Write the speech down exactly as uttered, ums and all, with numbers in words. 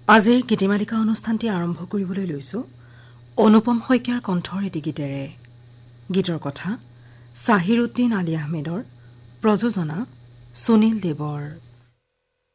আজিৰ গীতিমালিকা অনুষ্ঠানটি আৰম্ভ কৰিবলৈ লৈছো অনুপম শইকীয়াৰ কণ্ঠৰ এটি গীতেৰে। গীতৰ কথা ছাহিৰ উদ্দিন আলী আহমেদৰ, প্ৰযোজনা সুনীল দেৱৰ।